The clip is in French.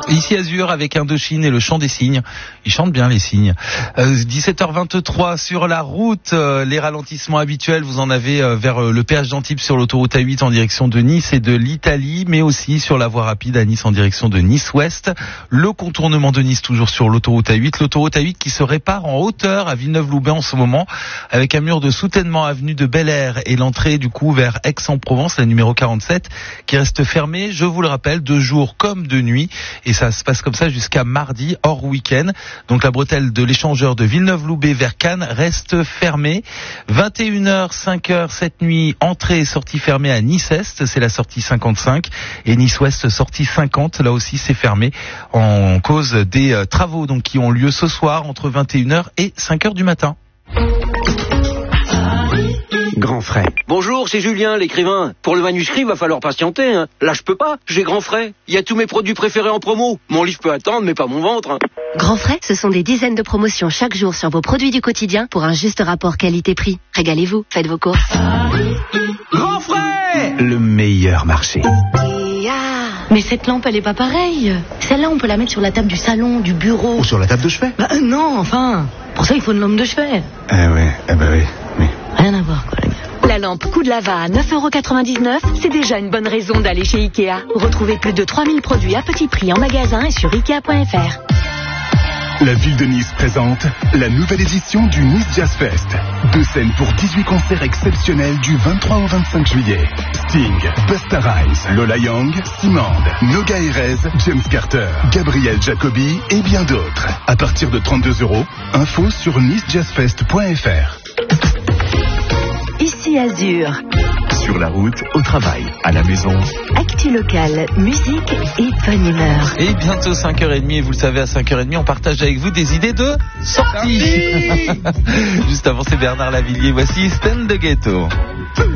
Ici Azur avec Indochine et le chant des cygnes. Ils chantent bien les cygnes. 17h23 sur la route. Les ralentissements habituels, vous en avez vers le péage d'Antibes sur l'autoroute A8 en direction de Nice et de l'Italie, mais aussi sur la voie rapide à Nice en direction de Nice-Ouest. Le contournement de Nice toujours sur l'autoroute A8. L'autoroute A8 qui se répare en hauteur à Villeneuve-Loubet en ce moment avec un mur de soutènement avenue de Bel Air et l'entrée du coup vers Aix-en-Provence, la numéro 47, qui reste fermée, je vous le rappelle, de jour comme de nuit. Et ça se passe comme ça jusqu'à mardi, hors week-end. Donc la bretelle de l'échangeur de Villeneuve-Loubet vers Cannes reste fermée. 21h, 5h cette nuit, entrée et sortie fermée à Nice-Est, c'est la sortie 55. Et Nice-Ouest, sortie 50, là aussi c'est fermé en cause des travaux donc qui ont lieu ce soir entre 21h et 5h du matin. Grand frais. Bonjour, c'est Julien, l'écrivain. Pour le manuscrit, va falloir patienter. Hein. Là, je peux pas. J'ai Grand frais. Il y a tous mes produits préférés en promo. Mon livre peut attendre, mais pas mon ventre. Hein. Grand frais, ce sont des dizaines de promotions chaque jour sur vos produits du quotidien pour un juste rapport qualité-prix. Régalez-vous, faites vos courses. Grand frais, le meilleur marché. Mais cette lampe, elle est pas pareille. Celle-là, on peut la mettre sur la table du salon, du bureau. Ou sur la table de chevet. Bah non, enfin. Pour ça, il faut une lampe de chevet. Oui. Rien à voir, quoi, les gars. La lampe coup de lava à 9,99€, c'est déjà une bonne raison d'aller chez Ikea. Retrouvez plus de 3000 produits à petit prix en magasin et sur Ikea.fr. La ville de Nice présente la nouvelle édition du Nice Jazz Fest. 2 scènes pour 18 concerts exceptionnels du 23 au 25 juillet. Sting, Busta Rhymes, Lola Young, Simande, Noga Erez, James Carter, Gabriel Jacobi et bien d'autres. À partir de 32€, info sur nicejazzfest.fr. Ici Azur. Sur la route, au travail, à la maison. Actu local, musique et bonne humeur. Et bientôt 5h30, et vous le savez, à 5h30, on partage avec vous des idées de sortie. Juste avant, c'est Bernard Lavillier. Voici Stand the Ghetto.